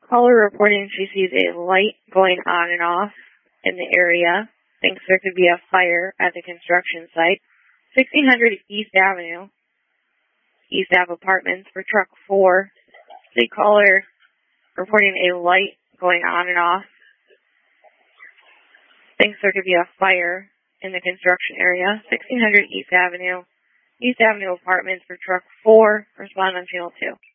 Caller reporting she sees a light going on and off in the area. Thinks there could be a fire at the construction site. 1600 East Avenue, East Ave Apartments for truck 4. The caller reporting a light going on and off. Thinks there could be a fire in the construction area. 1600 East Avenue, East Avenue Apartments for truck 4. Respond on channel 2.